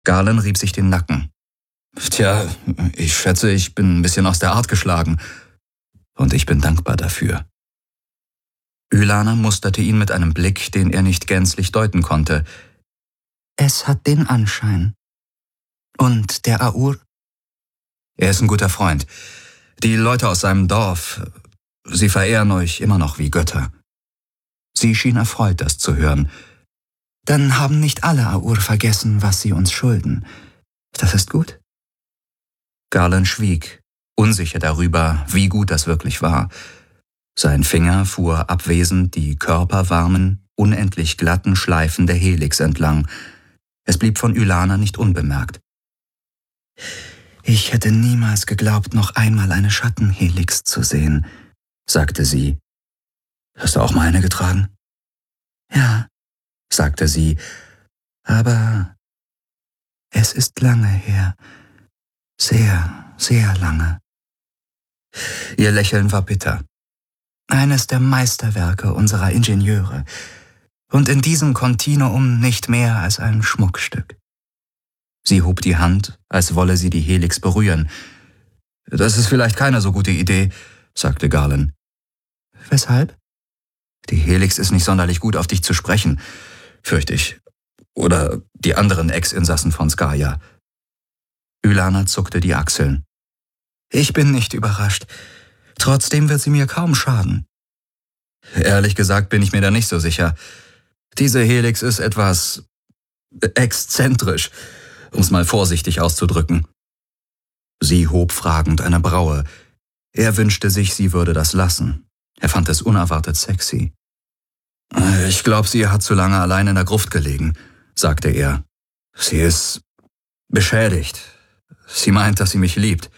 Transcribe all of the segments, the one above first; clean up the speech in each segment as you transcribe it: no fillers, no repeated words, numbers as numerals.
Galen rieb sich den Nacken. »Tja, ich schätze, ich bin ein bisschen aus der Art geschlagen. Und ich bin dankbar dafür.« Ylana musterte ihn mit einem Blick, den er nicht gänzlich deuten konnte. »Es hat den Anschein. Und der Aur?« »Er ist ein guter Freund. Die Leute aus seinem Dorf, sie verehren euch immer noch wie Götter.« Sie schien erfreut, das zu hören. »Dann haben nicht alle Aur vergessen, was sie uns schulden. Das ist gut.« Galen schwieg, unsicher darüber, wie gut das wirklich war. Sein Finger fuhr abwesend die körperwarmen, unendlich glatten Schleifen der Helix entlang. Es blieb von Ylana nicht unbemerkt. »Ich hätte niemals geglaubt, noch einmal eine Schattenhelix zu sehen«, sagte sie. »Hast du auch mal eine getragen?« »Ja«, sagte sie, »aber es ist lange her. Sehr, sehr lange.« Ihr Lächeln war bitter. »Eines der Meisterwerke unserer Ingenieure. Und in diesem Kontinuum nicht mehr als ein Schmuckstück.« Sie hob die Hand, als wolle sie die Helix berühren. »Das ist vielleicht keine so gute Idee«, sagte Galen. »Weshalb?« »Die Helix ist nicht sonderlich gut auf dich zu sprechen, fürchte ich. Oder die anderen Ex-Insassen von Skaya.« Ylana zuckte die Achseln. »Ich bin nicht überrascht. Trotzdem wird sie mir kaum schaden.« »Ehrlich gesagt bin ich mir da nicht so sicher. Diese Helix ist etwas exzentrisch, um es mal vorsichtig auszudrücken.« Sie hob fragend eine Braue. Er wünschte sich, sie würde das lassen. Er fand es unerwartet sexy. »Ich glaube, sie hat zu lange allein in der Gruft gelegen«, sagte er. »Sie ist beschädigt. Sie meint, dass sie mich liebt.«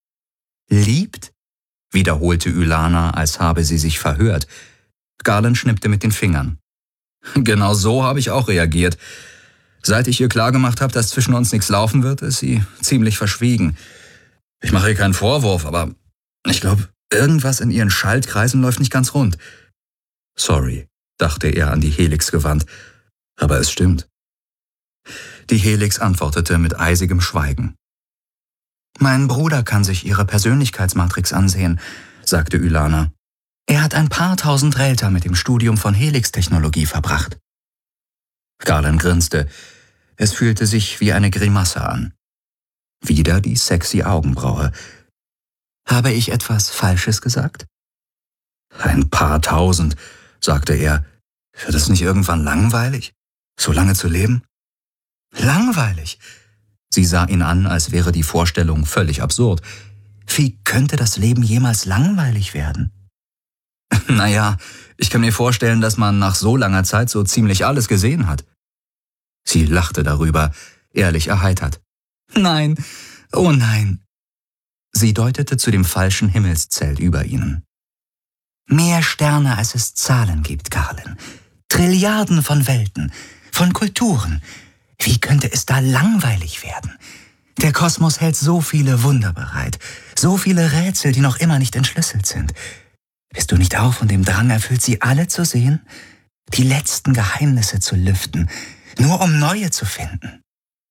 »Liebt?«, wiederholte Ylana, als habe sie sich verhört. Galen schnippte mit den Fingern. »Genau so habe ich auch reagiert. Seit ich ihr klargemacht habe, dass zwischen uns nichts laufen wird, ist sie ziemlich verschwiegen. Ich mache ihr keinen Vorwurf, aber ich glaube, irgendwas in ihren Schaltkreisen läuft nicht ganz rund.« »Sorry«, dachte er an die Helix gewandt, »aber es stimmt.« Die Helix antwortete mit eisigem Schweigen. »Mein Bruder kann sich ihre Persönlichkeitsmatrix ansehen«, sagte Ylana. »Er hat ein paar tausend Relta mit dem Studium von Helix-Technologie verbracht.« Galen grinste. Es fühlte sich wie eine Grimasse an. Wieder die sexy Augenbraue. »Habe ich etwas Falsches gesagt?« »Ein paar tausend«, sagte er. »Wird es nicht irgendwann langweilig, so lange zu leben?« »Langweilig?« Sie sah ihn an, als wäre die Vorstellung völlig absurd. »Wie könnte das Leben jemals langweilig werden?« »Naja, ich kann mir vorstellen, dass man nach so langer Zeit so ziemlich alles gesehen hat.« Sie lachte darüber, ehrlich erheitert. »Nein, oh nein.« Sie deutete zu dem falschen Himmelszelt über ihnen. »Mehr Sterne, als es Zahlen gibt, Galen. Trilliarden von Welten, von Kulturen. Wie könnte es da langweilig werden? Der Kosmos hält so viele Wunder bereit, so viele Rätsel, die noch immer nicht entschlüsselt sind. Bist du nicht auch von dem Drang erfüllt, sie alle zu sehen? Die letzten Geheimnisse zu lüften, nur um neue zu finden?«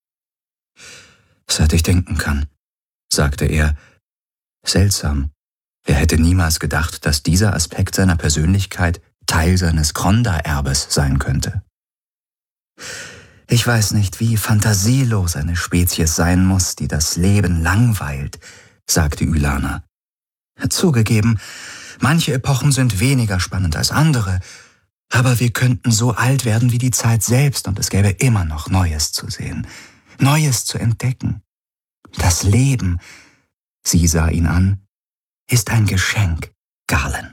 »Seit ich denken kann«, sagte er. »Seltsam. Wer hätte niemals gedacht, dass dieser Aspekt seiner Persönlichkeit Teil seines Kronda-Erbes sein könnte?« »Ich weiß nicht, wie fantasielos eine Spezies sein muss, die das Leben langweilt«, sagte Ylana. »Zugegeben, manche Epochen sind weniger spannend als andere, aber wir könnten so alt werden wie die Zeit selbst und es gäbe immer noch Neues zu sehen, Neues zu entdecken. Das Leben«, sie sah ihn an, »ist ein Geschenk, Galen.«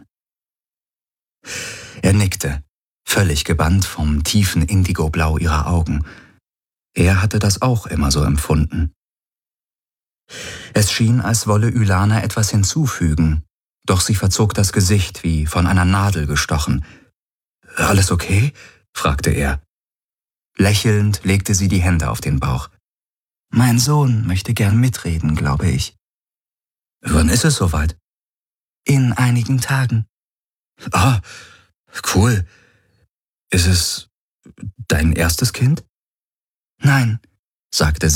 Er nickte, völlig gebannt vom tiefen Indigoblau ihrer Augen. Er hatte das auch immer so empfunden. Es schien, als wolle Ylana etwas hinzufügen, doch sie verzog das Gesicht wie von einer Nadel gestochen. »Alles okay?« fragte er. Lächelnd legte sie die Hände auf den Bauch. »Mein Sohn möchte gern mitreden, glaube ich.« »Wann ist es soweit?« »In einigen Tagen.« »Ah, cool. Ist es dein erstes Kind?« »Nein«, sagte